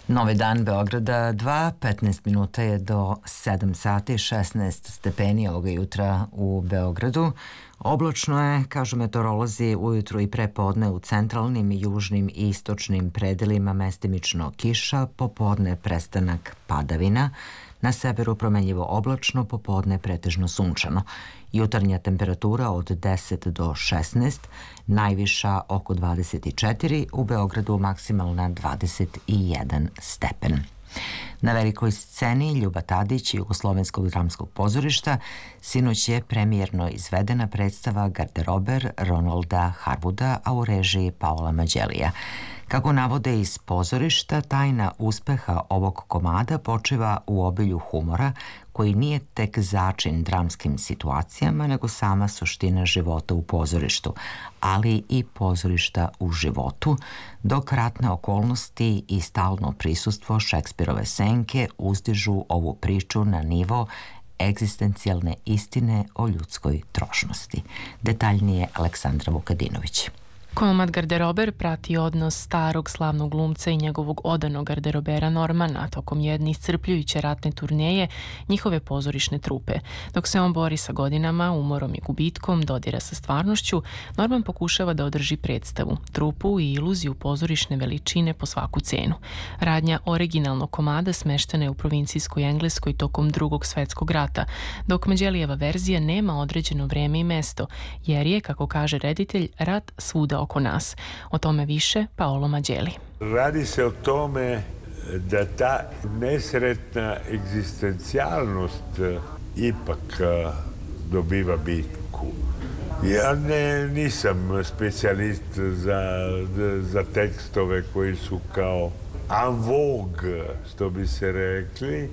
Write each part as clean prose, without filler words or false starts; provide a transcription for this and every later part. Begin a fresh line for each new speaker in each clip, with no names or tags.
Novi dan Beograda 2, 15 minuta je do 7 sati, 16 stepeni ovoga jutra u Beogradu. Oblačno je, kažu meteorolozi, ujutru i prepodne u centralnim, južnim i istočnim predelima mestimično kiša, popodne prestanak padavina, na severu promenljivo oblačno, popodne pretežno sunčano. Jutarnja temperatura od 10 do 16, najviša oko 24, u Beogradu maksimalna 21 stepen. Na velikoj sceni Ljuba Tadić Jugoslovenskog dramskog pozorišta sinoć je premijerno izvedena predstava Garderober Ronalda Harwooda, a u režiji Paola Mađelija. Kako navode iz pozorišta, tajna uspeha ovog komada počiva u obilju humora, koji nije tek začin dramskim situacijama, nego sama suština života u pozorištu, ali i pozorišta u životu, dok ratne okolnosti i stalno prisustvo Šekspirove senke uzdižu ovu priču na nivo egzistencijalne istine o ljudskoj trošnosti. Detaljnije Aleksandra Vukadinović.
Komad Garderober prati odnos starog slavnog glumca i njegovog odanog garderobera Normana tokom jedne iscrpljujuće ratne turneje njihove pozorišne trupe. Dok se on bori sa godinama, umorom i gubitkom, dodira sa stvarnošću, Norman pokušava da održi predstavu, trupu i iluziju pozorišne veličine po svaku cenu. Radnja originalnog komada smeštena je u provincijskoj Engleskoj tokom Drugog svetskog rata, dok Mađelijeva verzija nema određeno vreme i mesto, jer je, kako kaže reditelj, rat svuda oko nas. O tome više Paolo Mađeli.
Radi se o tome da ta nesretna egzistencijalnost ipak dobiva bitku. Ja nisam specijalist za tekstove koji su kao en vogue, što bi se rekli,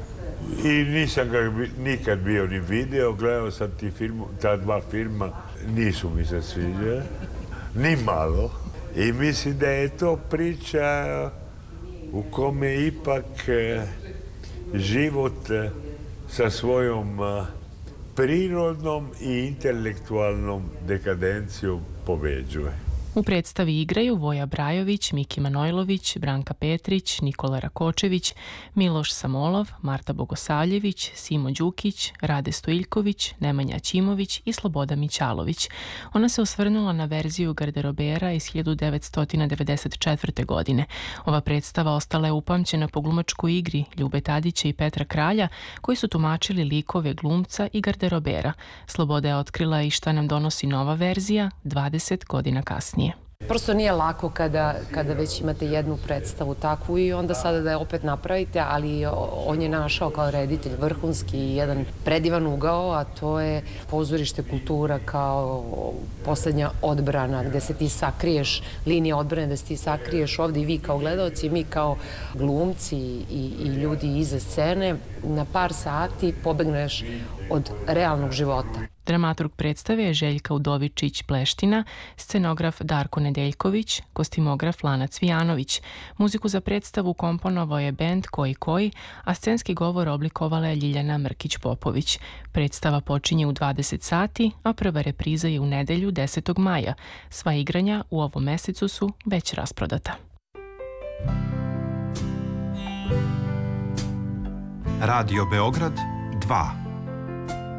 i nisam ga nikad bio ni video. Gledao sam ta dva filma, nisu mi se sviđa. Ni malo. I mislim da je to priča u kome ipak život sa svojom prirodnom i intelektualnom dekadencijom pobeđuje.
U predstavi igraju Voja Brajović, Miki Manojlović, Branka Petrić, Nikola Rakočević, Miloš Samolov, Marta Bogosavljević, Simo Đukić, Rade Stojiljković, Nemanja Ćimović i Sloboda Mićalović. Ona se osvrnula na verziju Garderobera iz 1994. godine. Ova predstava ostala je upamćena po glumačkoj igri Ljube Tadića i Petra Kralja, koji su tumačili likove glumca i garderobera. Sloboda je otkrila i šta nam donosi nova verzija 20 godina kasnije.
Prosto nije lako kada već imate jednu predstavu takvu i onda sada da je opet napravite, ali on je našao kao reditelj vrhunski jedan predivan ugao, a to je pozorište kultura kao poslednja odbrana gde se ti sakriješ, linija odbrane gde se ti sakriješ ovde i vi kao gledaoci i mi kao glumci i ljudi iza scene. Na par sati pobegneš od realnog života.
Dramaturg predstave je Željka Udovičić-Pleština, scenograf Darko Nedeljković, kostimograf Lana Cvijanović. Muziku za predstavu komponovao je bend Koji, a scenski govor oblikovala je Ljiljana Mrkić-Popović. Predstava počinje u 20 sati, a prva repriza je u nedelju 10. maja. Sva igranja u ovom mesecu su već rasprodata.
Radio Beograd 2